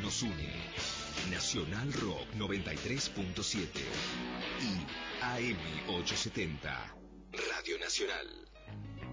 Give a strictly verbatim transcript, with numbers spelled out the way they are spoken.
nos une. Nacional Rock noventa y tres punto siete y A M ochocientos setenta, Radio Nacional.